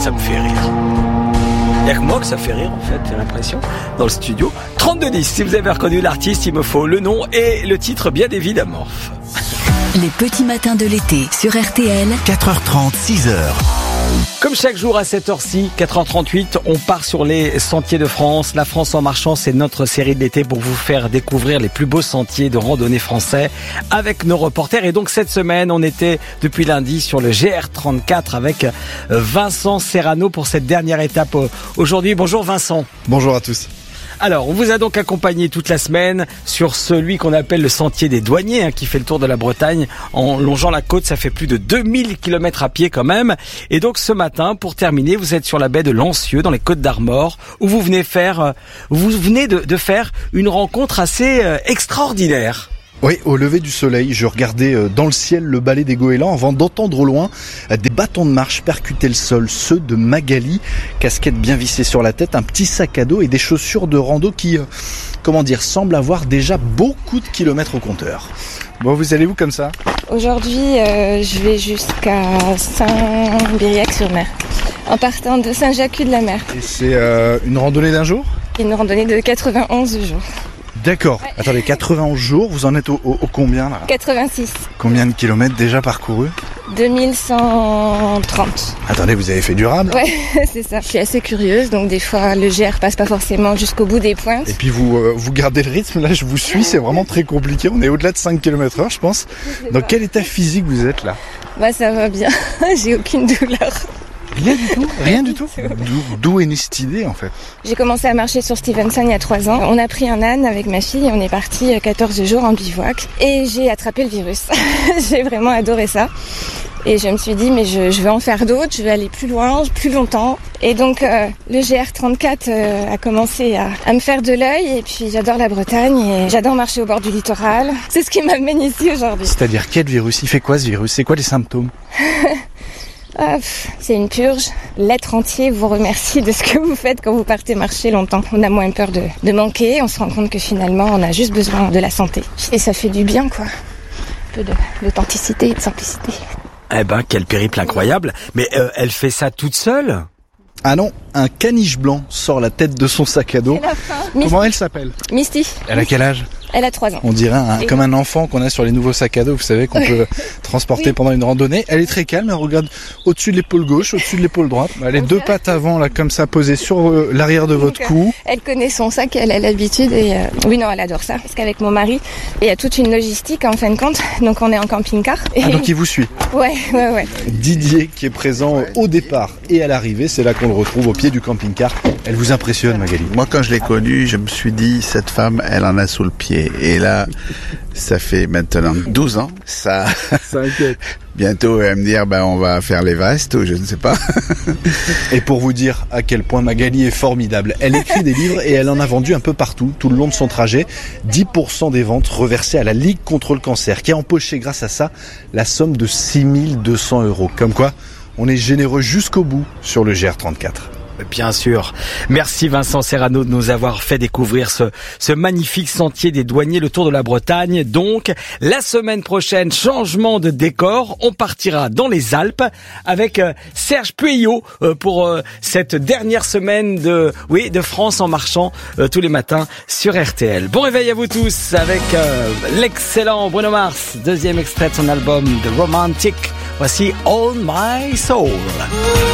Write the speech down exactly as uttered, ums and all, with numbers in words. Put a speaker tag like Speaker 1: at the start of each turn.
Speaker 1: ça me fait rire. Il n'y a que moi que ça fait rire, en fait, j'ai l'impression, dans le studio. trente-deux dix, si vous avez reconnu l'artiste, il me faut le nom et le titre, bien évidemment.
Speaker 2: Les petits matins de l'été sur R T L.
Speaker 3: quatre heures trente, six heures.
Speaker 1: Comme chaque jour à cette heure-ci, quatre heures trente-huit, on part sur les sentiers de France. La France en marchant, c'est notre série de l'été pour vous faire découvrir les plus beaux sentiers de randonnée français avec nos reporters. Et donc cette semaine, on était depuis lundi sur le G R trente-quatre avec Vincent Serrano pour cette dernière étape aujourd'hui. Bonjour Vincent.
Speaker 4: Bonjour à tous.
Speaker 1: Alors, on vous a donc accompagné toute la semaine sur celui qu'on appelle le sentier des douaniers, hein, qui fait le tour de la Bretagne en longeant la côte. Ça fait plus de deux mille kilomètres à pied quand même. Et donc ce matin, pour terminer, vous êtes sur la baie de Lancieux, dans les Côtes d'Armor, où vous venez faire, vous venez de, de faire une rencontre assez euh, extraordinaire.
Speaker 4: Oui, au lever du soleil, je regardais dans le ciel le balai des goélands avant d'entendre au loin des bâtons de marche percuter le sol, ceux de Magali, casquette bien vissée sur la tête, un petit sac à dos et des chaussures de rando qui, euh, comment dire, semblent avoir déjà beaucoup de kilomètres au compteur. Bon, vous allez où comme ça ?
Speaker 5: Aujourd'hui, euh, je vais jusqu'à Saint-Biriac-sur-Mer, en partant de Saint-Jacques-de-la-Mer.
Speaker 4: Et c'est euh, une randonnée d'un jour ?
Speaker 5: Une randonnée de quatre-vingt-onze jours.
Speaker 4: D'accord. Ouais. Attendez, quatre-vingt-onze jours, vous en êtes au, au, au combien là ?
Speaker 5: quatre-vingt-six.
Speaker 4: Combien de kilomètres déjà parcourus ?
Speaker 5: deux mille cent trente.
Speaker 4: Attendez, vous avez fait durable ?
Speaker 5: Ouais, c'est ça. Je suis assez curieuse, donc des fois le G R passe pas forcément jusqu'au bout des pointes.
Speaker 4: Et puis vous euh, vous gardez le rythme, là je vous suis, c'est vraiment très compliqué. On est au-delà de cinq kilomètres heure, je pense. Dans quel état physique vous êtes là ?
Speaker 5: Bah ça va bien, j'ai aucune douleur.
Speaker 4: Rien du tout, rien du tout. D'où, d'où est née cette idée en fait ?
Speaker 5: J'ai commencé à marcher sur Stevenson il y a trois ans. On a pris un âne avec ma fille et on est parti quatorze jours en bivouac. Et j'ai attrapé le virus. J'ai vraiment adoré ça. Et je me suis dit, mais je, je veux en faire d'autres, je veux aller plus loin, plus longtemps. Et donc, euh, le G R trente-quatre euh, a commencé à, à me faire de l'œil. Et puis, j'adore la Bretagne et j'adore marcher au bord du littoral. C'est ce qui m'amène ici aujourd'hui.
Speaker 4: C'est-à-dire, quel virus ? Il fait quoi ce virus ? C'est quoi les symptômes ?
Speaker 5: Ah, c'est une purge. L'être entier vous remercie de ce que vous faites quand vous partez marcher longtemps. On a moins peur de, de manquer. On se rend compte que finalement, on a juste besoin de la santé. Et ça fait du bien, quoi. Un peu de, d'authenticité et de simplicité.
Speaker 1: Eh ben, quel périple incroyable. Mais euh, elle fait ça toute seule ?
Speaker 4: Ah non, un caniche blanc sort la tête de son sac à dos. Comment elle s'appelle ?
Speaker 5: Misty.
Speaker 4: Elle a quel âge ?
Speaker 5: Elle a trois ans.
Speaker 4: On dirait un, comme un enfant qu'on a sur les nouveaux sacs à dos, vous savez, qu'on peut transporter oui. pendant une randonnée. Elle est très calme, elle regarde au-dessus de l'épaule gauche, au-dessus de l'épaule droite. Elle est deux pattes avant, là, comme ça, posées sur euh, l'arrière de votre cou.
Speaker 5: Elle connaît son sac, elle a l'habitude et euh, oui, non, elle adore ça. Parce qu'avec mon mari, il y a toute une logistique en fin de compte. Donc on est en camping-car. Et...
Speaker 4: Ah, donc il vous suit ?
Speaker 5: Ouais, ouais, ouais.
Speaker 4: Didier qui est présent au départ et à l'arrivée, c'est là qu'on le retrouve au pied du camping-car. Elle vous impressionne, Magali ?
Speaker 6: Moi, quand je l'ai connue, je me suis dit, cette femme, elle en a sous le pied. Et là, ça fait maintenant douze ans. Ça,
Speaker 4: ça inquiète.
Speaker 6: Bientôt, elle va me dire, ben, on va faire l'Everest ou je ne sais pas.
Speaker 4: Et pour vous dire à quel point Magali est formidable, elle écrit des livres et elle en a vendu un peu partout, tout le long de son trajet. dix pour cent des ventes reversées à la Ligue contre le cancer, qui a empoché grâce à ça la somme de six mille deux cents euros. Comme quoi, on est généreux jusqu'au bout sur le G R trente-quatre.
Speaker 1: Bien sûr. Merci Vincent Serrano de nous avoir fait découvrir ce, ce magnifique sentier des douaniers, le tour de la Bretagne. Donc, la semaine prochaine, changement de décor. On partira dans les Alpes avec euh, Serge Pueyo euh, pour euh, cette dernière semaine de, oui, de France en marchant euh, tous les matins sur R T L. Bon réveil à vous tous avec euh, l'excellent Bruno Mars, deuxième extrait de son album The Romantic. Voici All My Soul.